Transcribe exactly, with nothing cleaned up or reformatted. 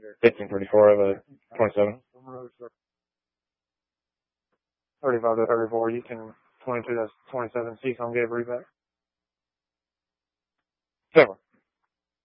fifteen thirty-four of a twenty-seven. thirty-five to thirty-four, you can twenty-two to twenty-seven, Seacom gave reback. Seven.